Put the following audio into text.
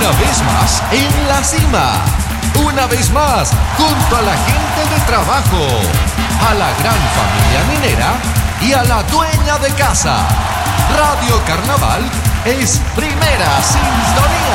Una vez más en la cima. Una vez más junto a la gente de trabajo, a la gran familia minera y a la dueña de casa. Radio Carnaval es primera sintonía.